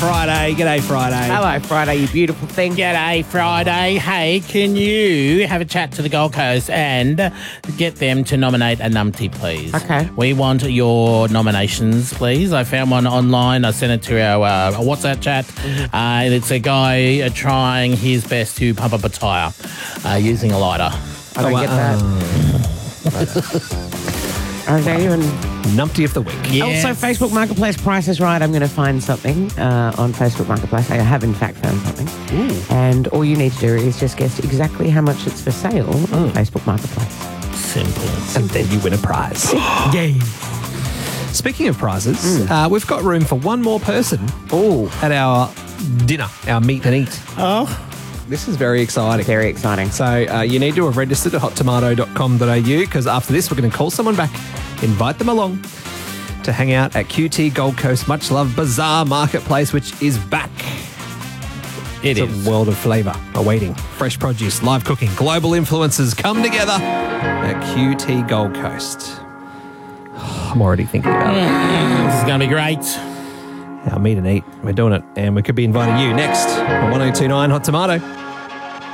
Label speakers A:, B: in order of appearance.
A: Friday. G'day, Friday.
B: Hello, Friday, you beautiful thing.
C: G'day, Friday. Hey, can you have a chat to the Gold Coast and get them to nominate a numpty, please?
B: Okay.
C: We want your nominations, please. I found one online. I sent it to our WhatsApp chat. And it's a guy trying his best to pump up a tyre using a lighter.
B: I don't get that. I don't even...
A: Numpty of the week.
C: Yes.
B: Also, Facebook Marketplace Price is Right. I'm going to find something on Facebook Marketplace. I have, in fact, found something.
A: Ooh.
B: And all you need to do is just guess exactly how much it's for sale on Facebook Marketplace.
C: Simple.
A: And then you win a prize.
B: Yay.
A: Speaking of prizes, we've got room for one more person at our dinner, our meet and eat.
C: Oh.
A: This is very exciting.
B: Very exciting.
A: So you need to have registered at hottomato.com.au because after this, we're going to call someone back, invite them along to hang out at QT Gold Coast Much Loved Bazaar Marketplace, which is back.
C: It's
A: a world of flavour awaiting. Fresh produce, live cooking, global influencers come together at QT Gold Coast. I'm already thinking about it.
C: This is going to be great.
A: Our meet and eat. We're doing it. And we could be inviting you next on 1029 Hot Tomato.